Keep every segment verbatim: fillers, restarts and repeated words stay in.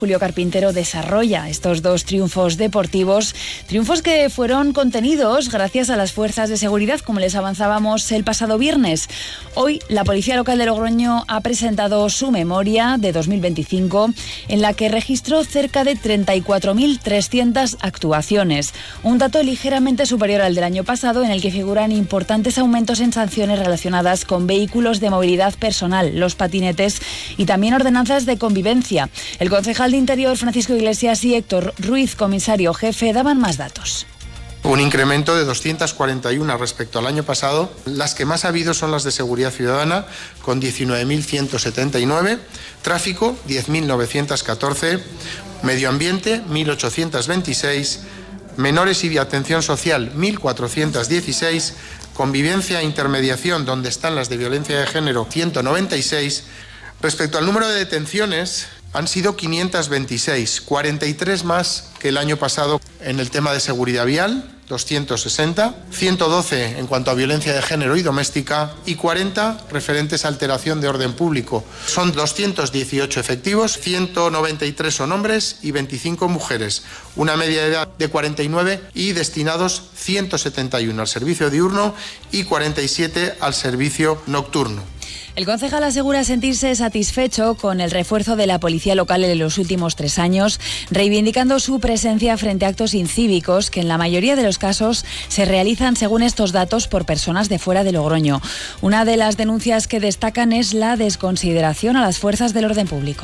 Julio Carpintero desarrolla estos dos triunfos deportivos, triunfos que fueron contenidos gracias a las fuerzas de seguridad, como les avanzábamos el pasado viernes. Hoy la Policía Local de Logroño ha presentado su memoria de dos mil veinticinco, en la que registró cerca de treinta y cuatro mil trescientas actuaciones, un dato ligeramente superior al del año pasado, en el que figuran importantes aumentos en sanciones relacionadas con vehículos de movilidad personal, los patinetes y también ordenanzas de convivencia. El concejal de Interior, Francisco Iglesias, y Héctor Ruiz, comisario jefe, daban más datos. Un incremento de doscientas cuarenta y una respecto al año pasado. Las que más ha habido son las de seguridad ciudadana, con diecinueve mil ciento setenta y nueve, tráfico, diez mil novecientos catorce, medio ambiente, mil ochocientos veintiséis, menores y atención social, mil cuatrocientos dieciséis, convivencia e intermediación, donde están las de violencia de género, ciento noventa y seis. Respecto al número de detenciones, han sido quinientos veintiséis, cuarenta y tres más que el año pasado. En el tema de seguridad vial, doscientos sesenta, ciento doce en cuanto a violencia de género y doméstica y cuarenta referentes a alteración de orden público. Son doscientos dieciocho efectivos, ciento noventa y tres son hombres y veinticinco mujeres, una media de edad de cuarenta y nueve, y destinados ciento setenta y uno al servicio diurno y cuarenta y siete al servicio nocturno. El concejal asegura sentirse satisfecho con el refuerzo de la policía local en los últimos tres años, reivindicando su presencia frente a actos incívicos que en la mayoría de los casos se realizan, según estos datos, por personas de fuera de Logroño. Una de las denuncias que destacan es la desconsideración a las fuerzas del orden público.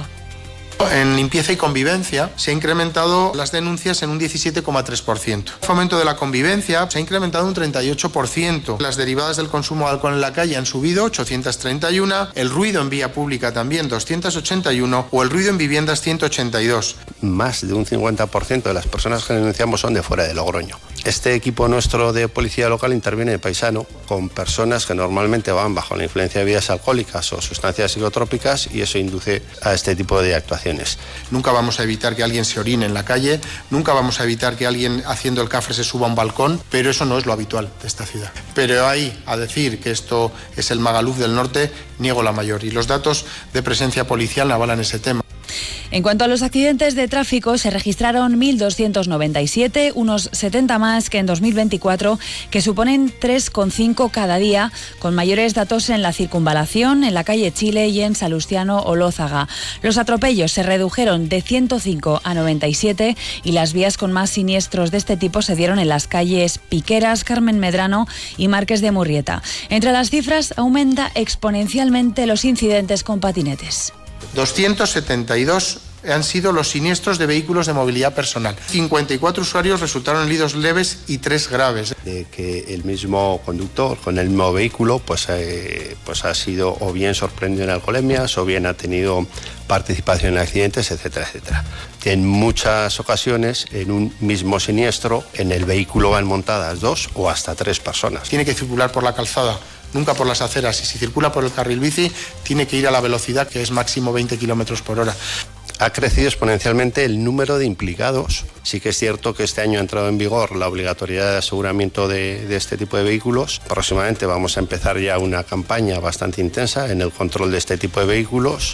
En limpieza y convivencia se ha incrementado las denuncias en un diecisiete coma tres por ciento. El fomento de la convivencia se ha incrementado un treinta y ocho por ciento. Las derivadas del consumo de alcohol en la calle han subido ochocientos treinta y uno, el ruido en vía pública también doscientos ochenta y uno o el ruido en viviendas ciento ochenta y dos. Más de un cincuenta por ciento de las personas que denunciamos son de fuera de Logroño. Este equipo nuestro de policía local interviene de paisano con personas que normalmente van bajo la influencia de bebidas alcohólicas o sustancias psicotrópicas, y eso induce a este tipo de actuaciones. Nunca vamos a evitar que alguien se orine en la calle, nunca vamos a evitar que alguien haciendo el cafre se suba a un balcón, pero eso no es lo habitual de esta ciudad. Pero ahí, a decir que esto es el Magaluf del norte, niego la mayor, y los datos de presencia policial avalan ese tema. En cuanto a los accidentes de tráfico, se registraron mil doscientos noventa y siete, unos setenta más que en dos mil veinticuatro, que suponen tres coma cinco cada día, con mayores datos en la circunvalación, en la calle Chile y en Salustiano Olózaga. Los atropellos se redujeron de ciento cinco a noventa y siete, y las vías con más siniestros de este tipo se dieron en las calles Piqueras, Carmen Medrano y Márquez de Murrieta. Entre las cifras, aumenta exponencialmente los incidentes con patinetes. doscientos setenta y dos han sido los siniestros de vehículos de movilidad personal. cincuenta y cuatro usuarios resultaron heridos leves y tres graves. De que el mismo conductor con el mismo vehículo pues, eh, pues ha sido o bien sorprendido en alcoholemias o bien ha tenido participación en accidentes, etcétera, etcétera. En muchas ocasiones, en un mismo siniestro, en el vehículo van montadas dos o hasta tres personas. Tiene que circular por la calzada, nunca por las aceras, y si circula por el carril bici, tiene que ir a la velocidad que es máximo veinte kilómetros por hora. Ha crecido exponencialmente el número de implicados. Sí que es cierto que este año ha entrado en vigor la obligatoriedad de aseguramiento de, de este tipo de vehículos. Próximamente vamos a empezar ya una campaña bastante intensa en el control de este tipo de vehículos.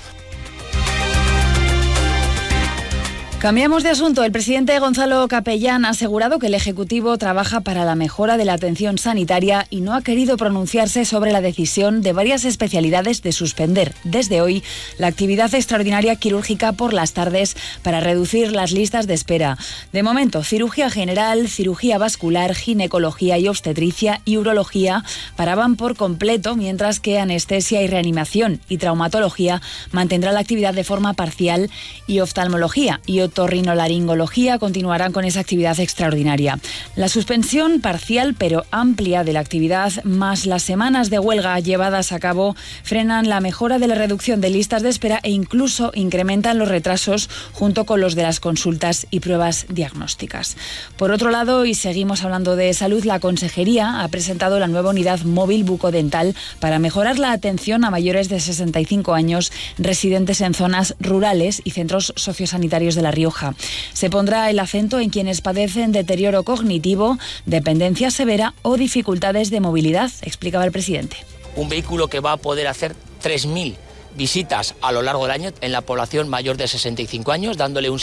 Cambiamos de asunto. El presidente Gonzalo Capellán ha asegurado que el Ejecutivo trabaja para la mejora de la atención sanitaria y no ha querido pronunciarse sobre la decisión de varias especialidades de suspender desde hoy la actividad extraordinaria quirúrgica por las tardes para reducir las listas de espera. De momento, cirugía general, cirugía vascular, ginecología y obstetricia y urología paraban por completo, mientras que anestesia y reanimación y traumatología mantendrá la actividad de forma parcial, y oftalmología y otorrinolaringología continuarán con esa actividad extraordinaria. La suspensión parcial pero amplia de la actividad, más las semanas de huelga llevadas a cabo, frenan la mejora de la reducción de listas de espera e incluso incrementan los retrasos junto con los de las consultas y pruebas diagnósticas. Por otro lado, y seguimos hablando de salud, la Consejería ha presentado la nueva unidad móvil bucodental para mejorar la atención a mayores de sesenta y cinco años residentes en zonas rurales y centros sociosanitarios de La Rioja. Se pondrá el acento en quienes padecen deterioro cognitivo, dependencia severa o dificultades de movilidad, explicaba el presidente. Un vehículo que va a poder hacer tres mil visitas a lo largo del año en la población mayor de sesenta y cinco años, dándole un